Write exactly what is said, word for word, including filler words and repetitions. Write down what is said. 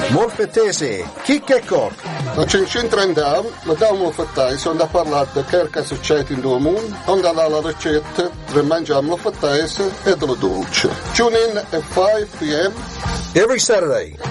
Molfettese, chi che corc? La cincintra andiamo, la diamo fattai, sono da parlare di che che succede in due mondi, onda la ricetta, per mangiamo la fattese e dello dolce. Tune in at five p.m. Every Saturday